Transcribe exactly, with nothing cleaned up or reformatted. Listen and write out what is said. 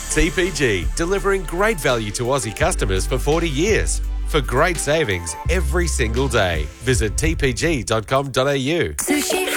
T P G, delivering great value to Aussie customers for forty years. For great savings every single day, visit t p g dot com dot a u. Sushi